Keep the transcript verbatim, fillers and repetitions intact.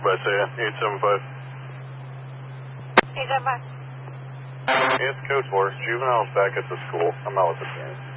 By say eight seven five. eight seven five. It's code four. Juvenile's back at the school. I'm out with the parents.